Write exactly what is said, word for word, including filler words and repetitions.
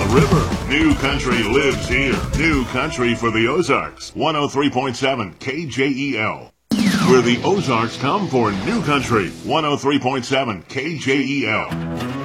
river. New Country lives here. New Country for the Ozarks. one oh three point seven K J E L. Where the Ozarks come for New Country. one oh three point seven K J E L.